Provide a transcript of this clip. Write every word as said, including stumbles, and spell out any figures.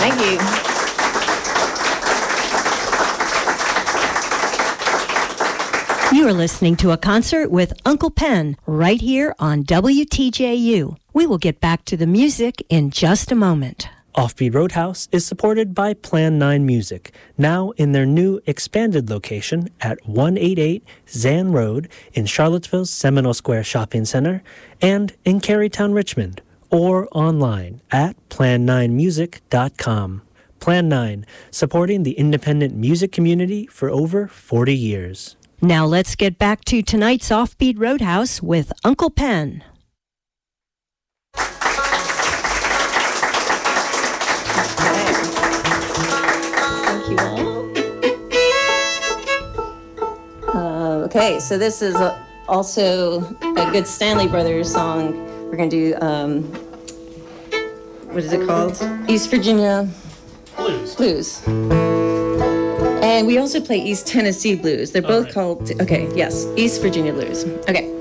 Thank you. You are listening to a concert with Uncle Pen right here on W T J U. We will get back to the music in just a moment. Offbeat Roadhouse is supported by Plan nine Music, now in their new expanded location at one eighty-eight Zan Road in Charlottesville's Seminole Square Shopping Center and in Carytown, Richmond, or online at plan nine music dot com. Plan nine, supporting the independent music community for over forty years. Now let's get back to tonight's Offbeat Roadhouse with Uncle Pen. Thank you all. Uh, okay, so this is a, also a good Stanley Brothers song. We're going to do, um, what is it called? East Virginia Blues. Blues. And we also play East Tennessee Blues. They're both right. called, okay, yes, East Virginia Blues. Okay.